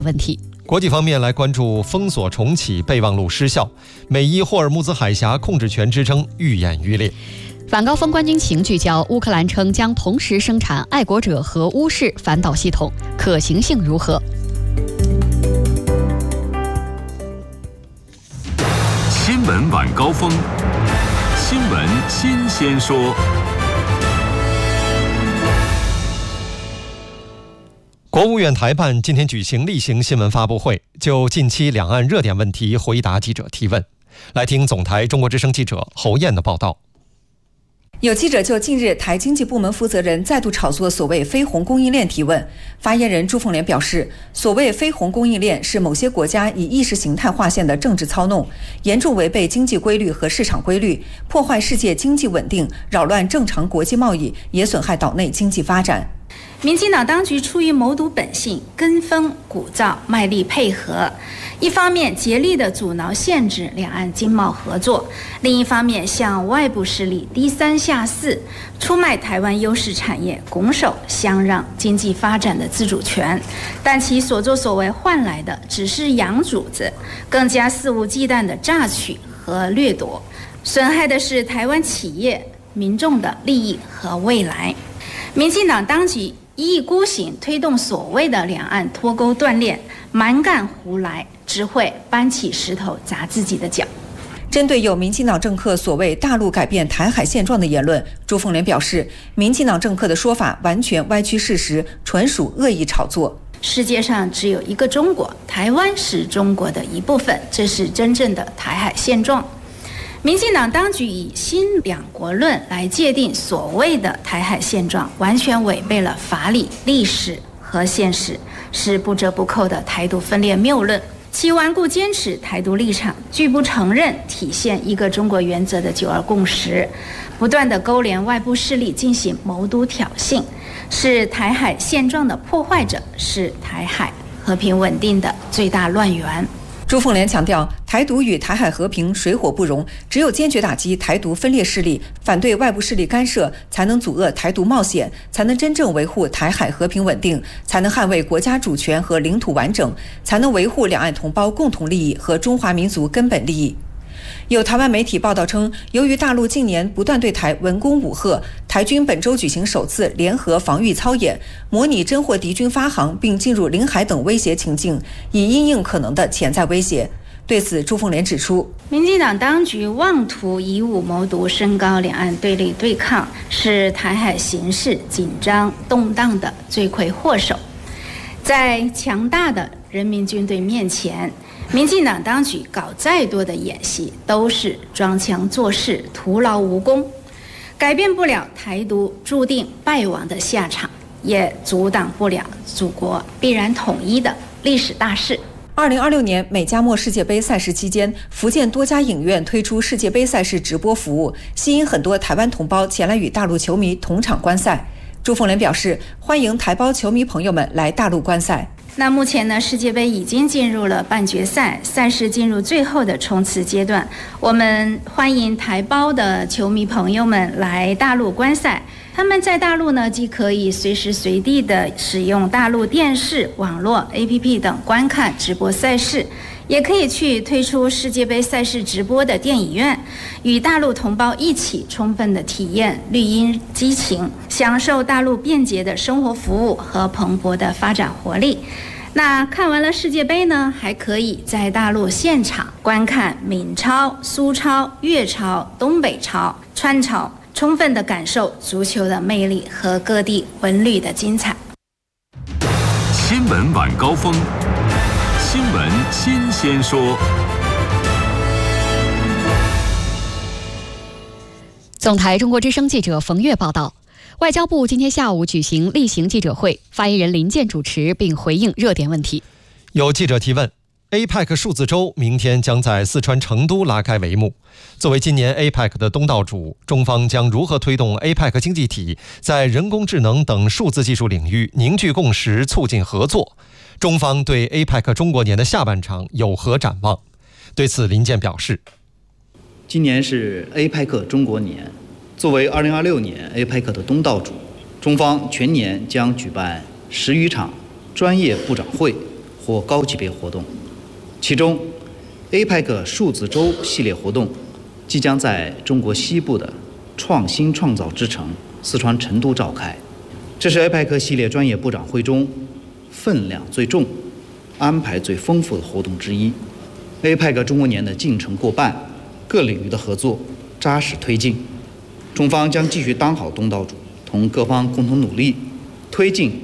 问题。 国际方面来关注封锁重启备忘录失效，美伊霍尔木兹海峡控制权之争愈演愈烈。 晚高峰关军情聚焦，乌克兰称将同时生产爱国者和乌式反导系统，可行性如何？ 新闻晚高峰，新闻新鲜说。 国务院台办今天举行例行新闻发布会，就近期两岸热点问题回答记者提问。来听总台中国之声记者侯燕的报道。 有记者就近日台经济部门负责人再度炒作所谓非红供应链提问，发言人朱凤莲表示，所谓非红供应链是某些国家以意识形态划线的政治操弄，严重违背经济规律和市场规律，破坏世界经济稳定，扰乱正常国际贸易，也损害岛内经济发展。 民进党当局出于谋独本性，跟风鼓噪，卖力配合，一方面竭力地阻挠限制两岸经贸合作，另一方面向外部势力低三下四，出卖台湾优势产业，拱手相让经济发展的自主权，但其所作所为换来的只是养主子，更加肆无忌惮的榨取和掠夺，损害的是台湾企业民众的利益和未来。民进党当局一意孤行推动所谓的两岸脱钩断链，蛮干胡来，只会搬起石头砸自己的脚。 针对有民进党政客所谓大陆改变台海现状的言论，朱凤莲表示，民进党政客的说法完全歪曲事实，纯属恶意炒作。 世界上只有一个中国，台湾是中国的一部分，这是真正的台海现状。民进党当局以新两国论来界定所谓的台海现状，完全违背了法理、历史和现实，是不折不扣的台独分裂谬论。其顽固坚持台独立场，拒不承认体现一个中国原则的九二共识，不断的勾连外部势力进行谋独挑衅，是台海现状的破坏者，是台海和平稳定的最大乱源。 朱凤莲强调，台独与台海和平水火不容，只有坚决打击台独分裂势力，反对外部势力干涉，才能阻遏台独冒险，才能真正维护台海和平稳定，才能捍卫国家主权和领土完整，才能维护两岸同胞共同利益和中华民族根本利益。有台湾媒体报道称，由于大陆近年不断对台文攻武吓，台军本周举行首次联合防御操演，模拟侦获敌军发航并进入领海等威胁情境，以因应可能的潜在威胁。对此，朱凤莲指出， 民进党当局妄图以武谋独，升高两岸对立对抗，是台海形势紧张动荡的罪魁祸首。在强大的人民军队面前，民进党当局搞再多的演戏，都是装腔作势，徒劳无功，改变不了台独注定败亡的下场，也阻挡不了祖国必然统一的历史大势。 2026年美加墨世界杯赛事期间，福建多家影院推出世界杯赛事直播服务，吸引很多台湾同胞前来与大陆球迷同场观赛。朱凤莲表示，欢迎台胞球迷朋友们来大陆观赛。 那目前呢，世界杯已经进入了半决赛，赛事进入最后的冲刺阶段。我们欢迎台胞的球迷朋友们来大陆观赛。他们在大陆呢，既可以随时随地的使用大陆电视、网络、APP 等观看直播赛事，也可以去推出世界杯赛事直播的电影院，与大陆同胞一起充分的体验绿茵激情，享受大陆便捷的生活服务和蓬勃的发展活力。那看完了世界杯呢，还可以在大陆现场观看闽超、苏超、粤超、东北超、川超，充分的感受足球的魅力和各地文旅的精彩。 新闻晚高峰，新闻新鲜说。 总台中国之声记者冯月报道，外交部今天下午举行例行记者会，发言人林健主持并回应热点问题。 有记者提问，APEC 数字周明天将在四川成都拉开帷幕。作为今年 APEC 的东道主，中方将如何推动 APEC 经济体在人工智能等数字技术领域凝聚共识、促进合作？中方对 APEC 中国年的下半场有何展望？对此，林健表示， 今年是 APEC 中国年，作为2026年 APEC 的东道主，中方全年将举办10余场专业部长会、 或高级别活动。其中 APEC 数字周系列活动即将在中国西部的创新创造之城四川成都召开，这是 APEC 系列专业部长会中分量最重、安排最丰富的活动之一。APEC 中国年的进程过半，各领域的合作扎实推进。中方将继续当好东道主，同各方共同努力，推进